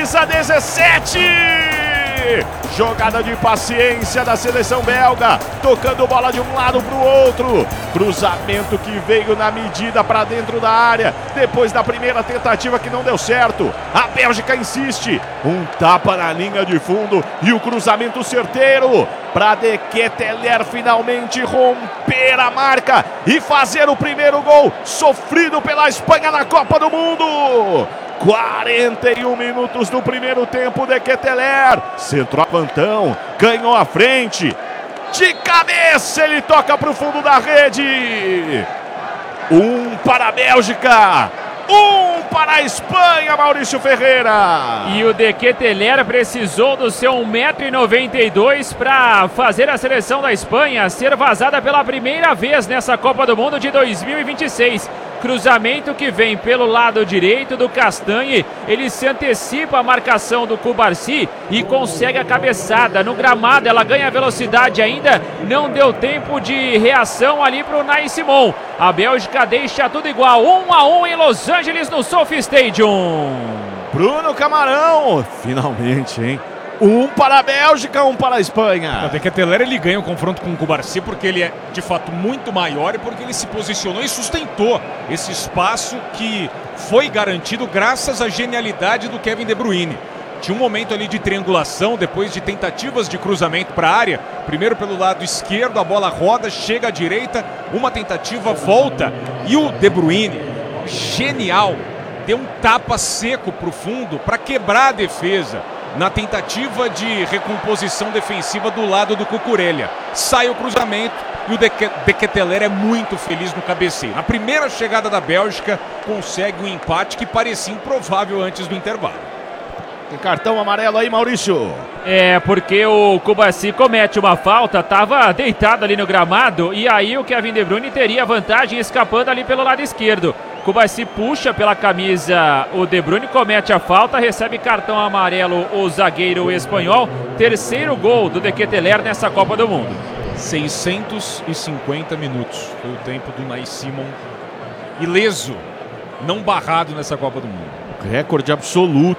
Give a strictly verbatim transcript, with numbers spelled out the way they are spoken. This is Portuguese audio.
camisa dezessete. Jogada de paciência da seleção belga, tocando bola de um lado para o outro. Cruzamento que veio na medida para dentro da área, depois da primeira tentativa que não deu certo. A Bélgica insiste, um tapa na linha de fundo e o cruzamento certeiro para De Ketelaere finalmente romper a marca e fazer o primeiro gol sofrido pela Espanha na Copa do Mundo. quarenta e um minutos do primeiro tempo. De Ketelaere, centroavantão, ganhou a frente, de cabeça ele toca para o fundo da rede. Um para a Bélgica, um para a Espanha, Maurício Ferreira. E o De Ketelaere precisou do seu um metro e noventa e dois para fazer a seleção da Espanha ser vazada pela primeira vez nessa Copa do Mundo de dois mil e vinte e seis. Cruzamento que vem pelo lado direito do Castanhe, ele se antecipa a marcação do Cubarsí e consegue a cabeçada. No gramado ela ganha velocidade ainda, não deu tempo de reação ali para o Unai Simon. A Bélgica deixa tudo igual, um a um em Los Angeles no SoFi Stadium. Bruno Camarão, finalmente, hein? Um para a Bélgica, um para a Espanha. O De Ketelaere ele ganha o confronto com o Cubarsí porque ele é de fato muito maior e porque ele se posicionou e sustentou esse espaço que foi garantido graças à genialidade do Kevin De Bruyne. Tinha um momento ali de triangulação depois de tentativas de cruzamento para a área. Primeiro pelo lado esquerdo, a bola roda, chega à direita, uma tentativa, volta. E o De Bruyne, genial, deu um tapa seco para o fundo para quebrar a defesa na tentativa de recomposição defensiva do lado do Cucurella. Sai o cruzamento e o De Ketelaere é muito feliz no cabeceio. Na primeira chegada da Bélgica, consegue um empate que parecia improvável antes do intervalo. Tem cartão amarelo aí, Maurício. É, porque o Cubarsí comete uma falta, estava deitado ali no gramado, e aí o Kevin De Bruyne teria vantagem escapando ali pelo lado esquerdo. Cubarsí puxa pela camisa, o De Bruyne comete a falta, recebe cartão amarelo o zagueiro espanhol. Terceiro gol do De Ketelaere nessa Copa do Mundo. seiscentos e cinquenta minutos foi o tempo do Unai Simon, ileso, não barrado nessa Copa do Mundo. Recorde absoluto.